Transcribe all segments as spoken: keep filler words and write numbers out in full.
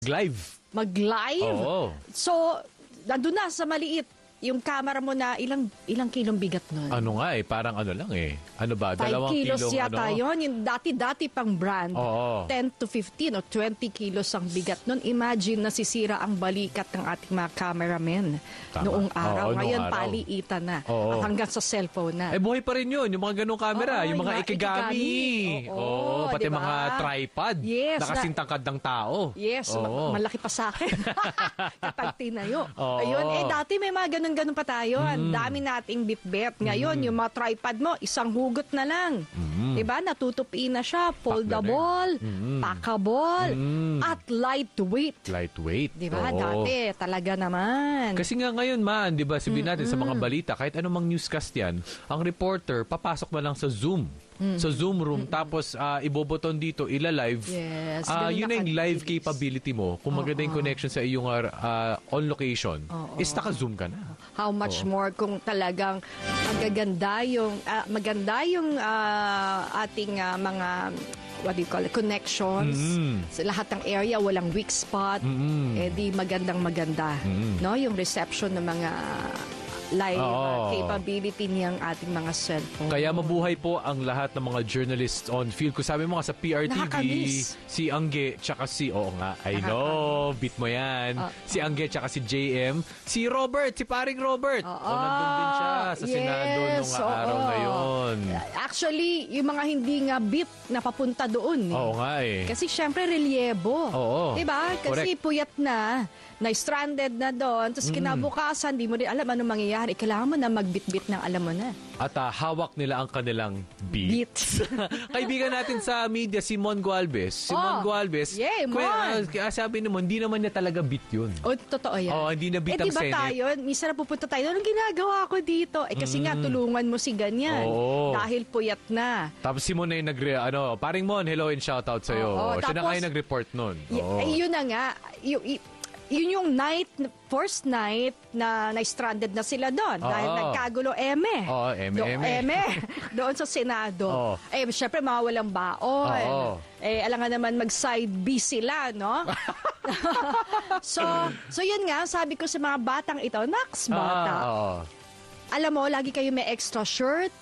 Live. Mag-live? Oo. So, nandun na sa maliit, yung camera mo na ilang ilang kilong bigat nun? Ano nga eh, parang ano lang eh. Ano ba? Dalawang five kilos kilong yata ano? yun. Yung dati-dati pang brand. Oo. ten to fifteen o twenty kilos ang bigat nun. Imagine nasisira ang balikat ng ating mga cameramen Tama. noong araw. Oo, noong Ngayon, araw. paliitan na. Oo. At hanggang sa cellphone na. Eh, buhay pa rin yun. Yung mga ganong camera. Oo, yung mga yung mga ikigami. ikigami. Oo, Oo, pati diba? mga tripod. Yes, Nakasintangkad ng tao. Yes, Oo. ma- malaki pa sa akin. Kapag tinayo. Oo. Ayun, eh dati may mga ganun-ganun pa tayo. Ang dami nating bitbit. Ngayon, yung mga tripod mo, isang hugot na lang. Mm. Diba? Natutupi na siya. Foldable, Mm. packable, Mm. at lightweight. Lightweight. Diba? Oo. Dati, talaga naman. Kasi nga ngayon man, di ba, sabihin natin sa mga balita, kahit anumang newscast yan, ang reporter, papasok na lang sa Zoom. Sa Zoom room, tapos uh, iboboton dito, ila-live. Yes, Ah, ganun yun na yung live nakabilis. capability mo. Kung maganda yung connection sa iyong uh, on location, Oo. is naka-zoom ka na. How much more kung talagang magaganda yung ah, maganda yung ah, ating ah, mga what do you call it, connections Mm. sa lahat ng area, walang weak spot, Mm. eh di magandang maganda, Mm. no, yung reception ng mga live Oo. ah, capability niyang ating mga cellphone. Kaya mabuhay po ang lahat ng mga journalists on field. Kung sabi mo nga sa P R T V, Nakakamiss. si Angge, tsaka si, oo nga, I know, beat mo yan. Ah, si Angge, tsaka si J M. Si Robert, si paring Robert. Oo. O, nandun din siya sa Yes, Senado nung oo. araw na yun. Actually, yung mga hindi nga beat na papunta doon. Eh. Oo nga eh. Kasi syempre reliebo. Oo. Diba? Kasi Correct. puyat na, na-stranded na doon, tapos kinabukasan, di mo rin alam anong mangyayari. Kailangan mo na magbitbit ng alam mo na. At ah, hawak nila ang kanilang beat. Beat. Kaibigan natin sa media, si Mon Gualvez. Si Oh, Mon Gualvez, yay, Mon! kaya, ah, sabi naman, hindi naman niya talaga beat yun. O, totoo yan. Oo, hindi na beat eh, ang di ba Senate. tayo, minsan na pupunta tayo, anong ginagawa ko dito? Eh, kasi nga, tulungan mo si ganyan. Oo. Dahil puyat na. Tapos si Mon na yung nagre, ano, paring Mon, hello and shoutout sa'yo. Oo, Siya na tapos- kayo nag-report nun. Y- Oo. eh, yun na nga. Y- y- yun yung night, first night na na-stranded na sila doon. Dahil Oo. nagkagulo eme. Oo, eme, Do- eme. eme. Doon sa Senado. Oo. Eh, syempre, mawawalang baon. Oo. Eh, alam nga naman mag-side B sila, no? so, so yun nga, sabi ko sa mga batang ito, Naks, bata. Ah, oo. Alam mo, lagi kayo may extra shirt,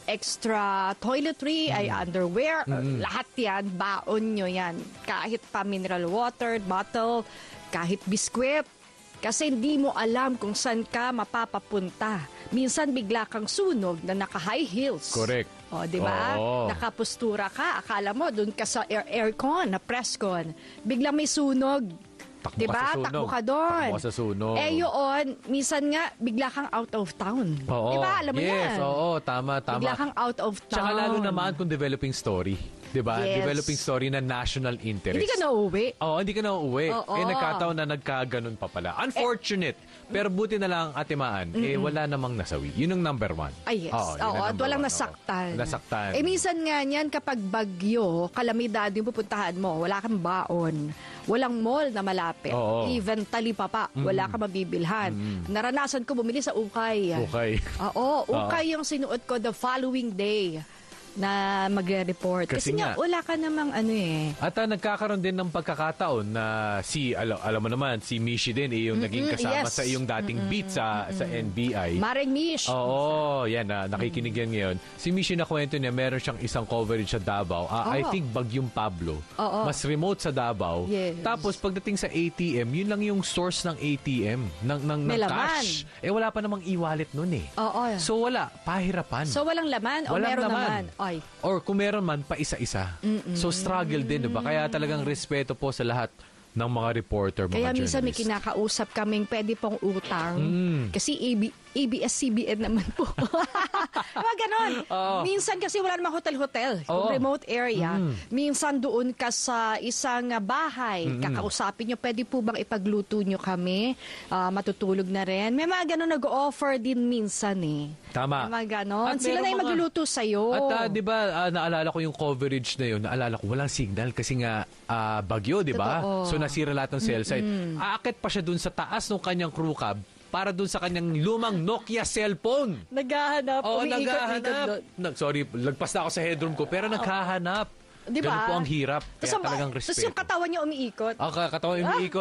extra toiletry, ay underwear, lahat yan, baon nyo yan. Kahit pa mineral water, bottle, kahit biskwit. Kasi hindi mo alam kung saan ka mapapapunta. Minsan bigla kang sunog na naka-high heels. Correct. O, di ba? Oo. Nakapustura ka, akala mo doon ka sa air aircon, na presscon. Bigla may sunog. Takbo Diba? ka sa sunog. Takbo ka doon. Takbo ka sa sunog. Eh yun, minsan nga, bigla kang out of town. Oo. Diba? Alam mo yes, yan. oo, tama, tama. Bigla kang out of town. Tsaka lalo naman kung developing story. Diba? Yes. Developing story na national interest. Hindi ka na uuwi. Oo, hindi ka na uuwi. Oo. Eh, nagkataon na nagkaganon pa pala. Unfortunate. Pero buti na lang, Ate Maan, eh, wala namang nasawi. Yun ang number one. Ay, yes. Oo, yun Oo, ang at number walang one. nasaktan. Oo. Nasaktan. Eh, minsan nga niyan, kapag bagyo, kalamidad yung pupuntahan mo, wala kang baon, walang mall na malapit. Oo. Even talipapa, wala kang mabibilhan. Naranasan ko bumili sa ukay. Okay. Oo, ukay yung sinuot ko the following day na magre-report. Kasi, Kasi nga, nga, wala ka namang ano eh. At uh, nagkakaroon din ng pagkakataon na si, alam, alam mo naman, si Mishi din, eh, yung naging kasama yes. sa iyong dating beat sa, sa N B I. Maring Mish. Oo, yan na, nakikinig yan ngayon. Si Mishi na kwento niya, meron siyang isang coverage sa Davao. Ah, I Oo. think Bagyong Pablo. Oo. Mas remote sa Davao. Yes. Tapos pagdating sa A T M, yun lang yung source ng A T M, ng, ng, ng May laman. cash. Eh wala pa namang e-wallet nun eh. Oo. So wala, pahirapan. So, walang laman o Walang meron laman. naman? Ay. Or kung meron man, pa isa-isa. So struggle din, diba? Kaya talagang respeto po sa lahat ng mga reporter, mga Kaya minsan may journalist. kinakausap kaming pwede pong utang. Kasi A B, A B S C B N naman po. Mga ganon. Oo. Minsan kasi wala namang hotel-hotel. Kung Oo. remote area. Minsan doon ka sa isang ah, bahay. Kakausapin nyo, pwede po bang ipagluto nyo kami? Ah, matutulog na rin. May mga ganon nag-offer din minsan eh. Tama. May mga ganon. At Sila meron na yung mga- magluluto sa'yo. At ah, 'di ba, ah, naalala ko yung coverage na yun, naalala ko walang signal kasi nga ah, bagyo, 'di ba? Totoo. So nasira lahat ng cell site. Aakit pa siya dun sa taas ng kanyang crew cab para dun sa kanyang lumang Nokia cellphone. Naghahanap. Oo, umiikot-ikot naghahanap. doon. Nag, sorry, lagpas na ako sa headroom ko pero naghahanap. Di ba? Ganun po ang hirap. Tapos Kaya ang- talagang tapos respeto. yung katawan niya umiikot. Ang katawan umiikot.